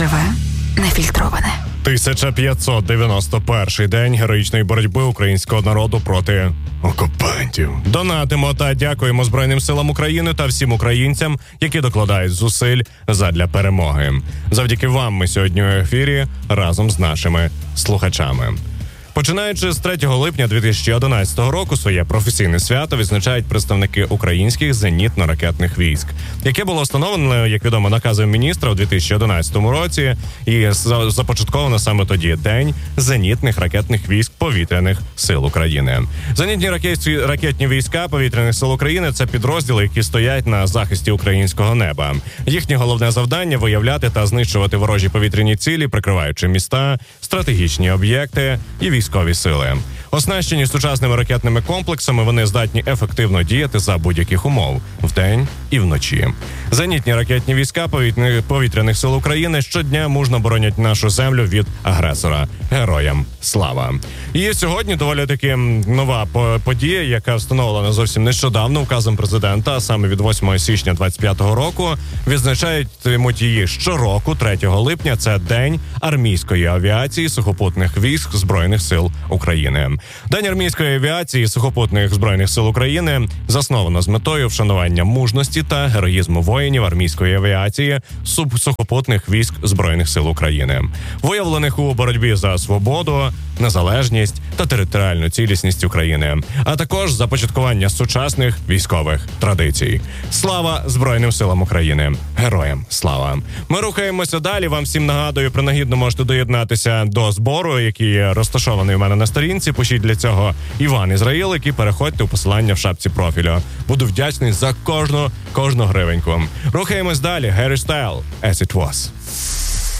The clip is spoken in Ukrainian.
Живе, нефільтроване. 1591 день героїчної боротьби українського народу проти окупантів. Донатимо та дякуємо Збройним силам України та всім українцям, які докладають зусиль задля перемоги. Завдяки вам ми сьогодні у ефірі разом з нашими слухачами. Починаючи з 3 липня 2011 року, своє професійне свято відзначають представники українських зенітно-ракетних військ, яке було встановлено, як відомо, наказом міністра у 2011 році і започатковано саме тоді День зенітних ракетних військ Повітряних сил України. Зенітні ракетні війська Повітряних сил України – це підрозділи, які стоять на захисті українського неба. Їхнє головне завдання – виявляти та знищувати ворожі повітряні цілі, прикриваючи міста, стратегічні об'єкти і військові сили. Оснащені сучасними ракетними комплексами, вони здатні ефективно діяти за будь-яких умов – вдень і вночі. Зенітні ракетні війська Повітряних сил України щодня мужно боронять нашу землю від агресора. Героям слава! І сьогодні доволі таки нова подія, яка встановлена зовсім нещодавно указом президента, а саме від 8 січня 2025 року. Відзначають її щороку, 3 липня. Це День армійської авіації сухопутних військ Збройних сил України. День армійської авіації сухопутних Збройних сил України засновано з метою вшанування мужності та героїзму воїнів армійської авіації сухопутних військ Збройних сил України, виявлених у боротьбі за свободу, незалежність та територіальну цілісність України, а також започаткування сучасних військових традицій. Слава Збройним силам України! Героям слава! Ми рухаємося далі. Вам всім нагадую, принагідно можете доєднатися до збору, який розташований у мене на сторінці. Пишіть для цього Іван Ізраїлик і переходьте у посилання в шапці профілю. Буду вдячний за кожну гривеньку. Рухаємось далі. Harry Styles, As It Was.